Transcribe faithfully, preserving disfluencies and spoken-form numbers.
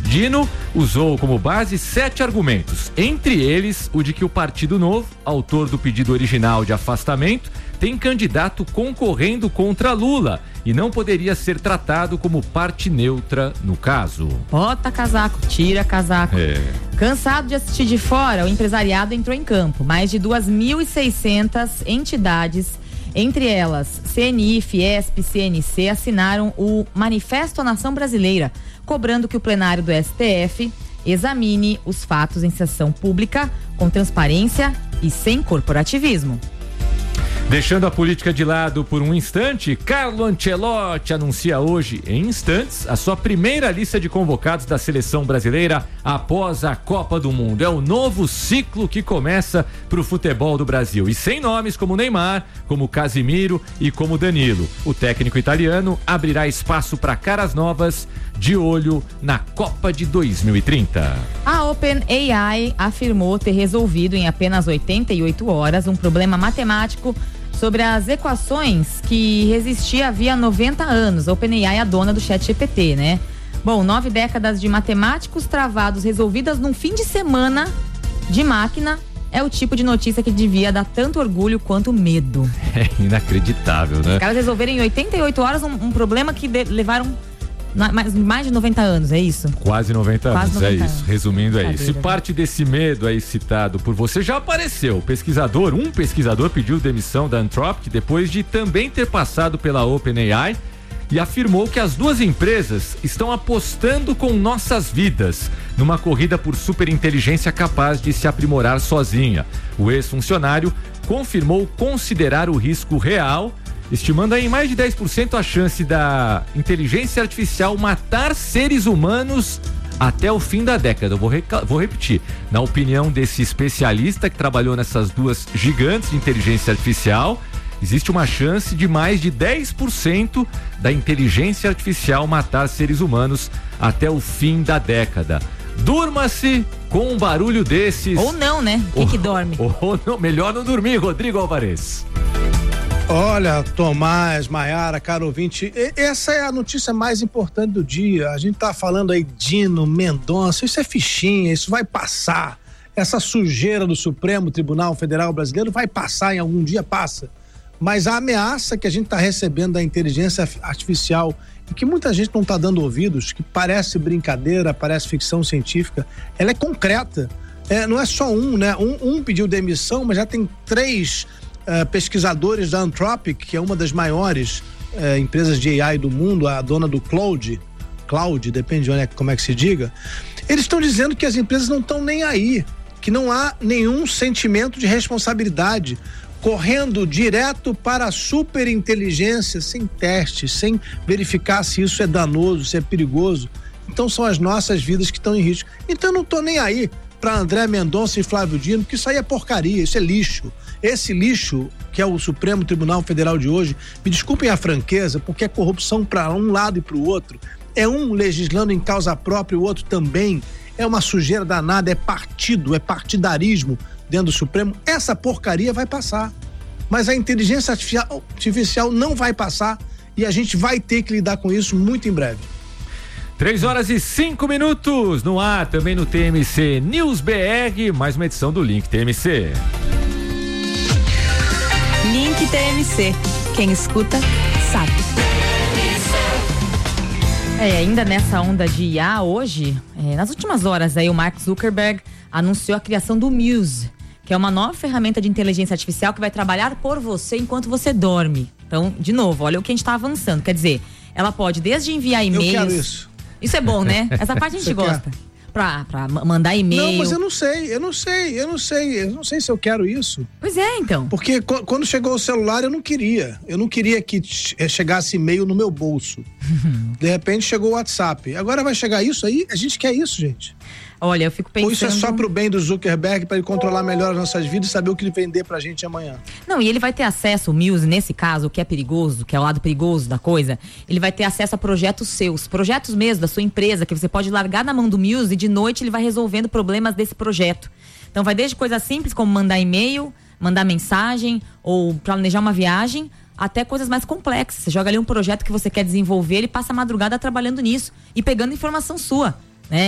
Dino usou como base sete argumentos, entre eles o de que o Partido Novo, autor do pedido original de afastamento, tem candidato concorrendo contra Lula e não poderia ser tratado como parte neutra no caso. Bota casaco, tira casaco. É. Cansado de assistir de fora, o empresariado entrou em campo. Mais de duas mil e seiscentas entidades, entre elas C N I, Fiesp, C N C, assinaram o Manifesto à Nação Brasileira, cobrando que o plenário do S T F examine os fatos em sessão pública, com transparência e sem corporativismo. Deixando a política de lado por um instante, Carlo Ancelotti anuncia hoje, em instantes, a sua primeira lista de convocados da seleção brasileira após a Copa do Mundo. É o novo ciclo que começa para o futebol do Brasil. E sem nomes como Neymar, como Casimiro e como Danilo. O técnico italiano abrirá espaço para caras novas, de olho na Copa de dois mil e trinta. A OpenAI afirmou ter resolvido em apenas oitenta e oito horas um problema matemático sobre as equações que resistia havia noventa anos. A OpenAI é a dona do ChatGPT, né? Bom, nove décadas de matemáticos travados resolvidas num fim de semana de máquina é o tipo de notícia que devia dar tanto orgulho quanto medo. É inacreditável, né? Os caras resolverem em oitenta e oito horas um, um problema que de, levaram mais, mais de noventa anos, é isso? Quase noventa Quase anos, noventa é isso. anos. Resumindo, é Cadeira, isso. E né? parte desse medo aí citado por você já apareceu. O pesquisador, um pesquisador pediu demissão da Anthropic depois de também ter passado pela OpenAI e afirmou que as duas empresas estão apostando com nossas vidas numa corrida por superinteligência capaz de se aprimorar sozinha. O ex-funcionário confirmou considerar o risco real, estimando aí em mais de dez por cento a chance da inteligência artificial matar seres humanos até o fim da década. Eu vou, reca- vou repetir. Na opinião desse especialista que trabalhou nessas duas gigantes de inteligência artificial, existe uma chance de mais de dez por cento da inteligência artificial matar seres humanos até o fim da década. Durma-se com um barulho desses. Ou não, né? Quem ou, que dorme? Ou não, melhor não dormir, Rodrigo Alvarez. Olha, Tomás, Maiara, caro ouvinte, essa é a notícia mais importante do dia. A gente tá falando aí Dino, Mendonça, isso é fichinha, isso vai passar. Essa sujeira do Supremo Tribunal Federal Brasileiro vai passar, em algum dia passa. Mas a ameaça que a gente tá recebendo da inteligência artificial e que muita gente não tá dando ouvidos, que parece brincadeira, parece ficção científica, ela é concreta. É, não é só um, né? Um, um pediu demissão, mas já tem três Uh, pesquisadores da Anthropic, que é uma das maiores uh, empresas de A I do mundo, a dona do Cloud, Cloud, depende de onde é, como é que se diga, eles estão dizendo que as empresas não estão nem aí, que não há nenhum sentimento de responsabilidade, correndo direto para a superinteligência, sem teste, sem verificar se isso é danoso, se é perigoso. Então são as nossas vidas que estão em risco. Então eu não estou nem aí para André Mendonça e Flávio Dino, porque isso aí é porcaria, isso é lixo. Esse lixo, que é o Supremo Tribunal Federal de hoje, me desculpem a franqueza, porque é corrupção para um lado e para o outro. É um legislando em causa própria e o outro também. É uma sujeira danada, é partido, é partidarismo dentro do Supremo. Essa porcaria vai passar. Mas a inteligência artificial, artificial não vai passar e a gente vai ter que lidar com isso muito em breve. Três horas e cinco minutos no ar, também no T M C News B R, mais uma edição do Link T M C. Link T M C. Quem escuta, sabe. É, ainda nessa onda de I A hoje, é, nas últimas horas aí o Mark Zuckerberg anunciou a criação do Muse, que é uma nova ferramenta de inteligência artificial que vai trabalhar por você enquanto você dorme. Então, de novo, olha o que a gente tá avançando. Quer dizer, ela pode desde enviar e-mails. Eu quero isso. Isso é bom, né? Essa parte a gente Você gosta. Pra, pra mandar e-mail. Não, mas eu não sei, eu não sei, eu não sei, eu não sei se eu quero isso. Pois é, então. Porque co- quando chegou o celular eu não queria, eu não queria que chegasse e-mail no meu bolso. De repente chegou o WhatsApp, agora vai chegar isso aí? A gente quer isso, gente. Olha, eu fico pensando... Ou isso é só pro bem do Zuckerberg, para ele controlar melhor as nossas vidas e saber o que ele vender pra gente amanhã? Não, e ele vai ter acesso, o Muse, nesse caso, o que é perigoso, que é o lado perigoso da coisa, ele vai ter acesso a projetos seus, projetos mesmo da sua empresa, que você pode largar na mão do Muse e de noite ele vai resolvendo problemas desse projeto. Então vai desde coisas simples como mandar e-mail, mandar mensagem ou planejar uma viagem, até coisas mais complexas. Você joga ali um projeto que você quer desenvolver, ele passa a madrugada trabalhando nisso e pegando informação sua.